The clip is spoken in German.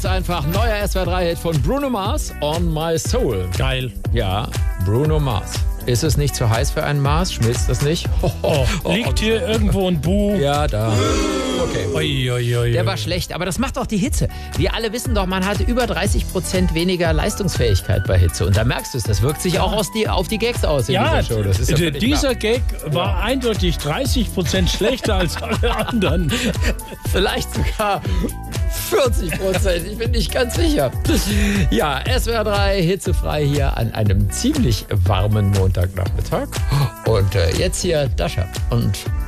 Einfach neuer SWR3-Hit von Bruno Mars, On My Soul. Geil. Ja, Bruno Mars. Ist es nicht zu heiß für einen Mars? Schmilzt das nicht? Liegt hier irgendwo ein Bu? Ja, da. Okay. Oi. Der war schlecht, aber das macht doch die Hitze. Wir alle wissen doch, man hat über 30% weniger Leistungsfähigkeit bei Hitze. Und da merkst du es, das wirkt sich auch auf die Gags aus in dieser Show. Das ist ja dieser Gag war eindeutig 30% schlechter als alle anderen. Vielleicht sogar 40%, ich bin nicht ganz sicher. Ja, SWR3 hitzefrei hier an einem ziemlich warmen Montagnachmittag. Und jetzt hier Dasha und